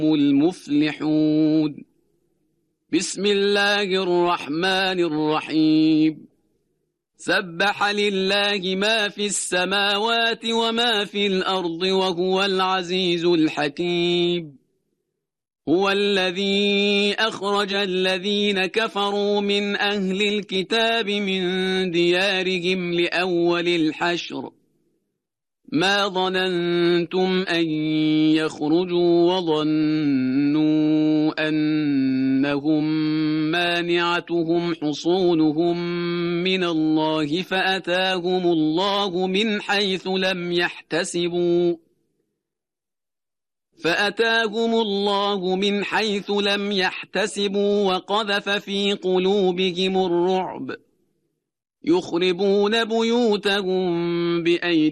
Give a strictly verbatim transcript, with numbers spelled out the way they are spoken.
المفلحون. بسم الله الرحمن الرحيم. سبح لله ما في السماوات وما في الأرض وهو العزيز الحكيم. هو الذي أخرج الذين كفروا من أهل الكتاب من ديارهم لأول الحشر ما ظننتم أن يخرجوا وظنوا أنهم مانعتهم حصونهم من الله فأتاهم الله من حيث لم يحتسبوا فأتاهم الله من حيث لم يحتسبوا وقذف في قلوبهم الرعب يخربون بيوتهم بأيديهم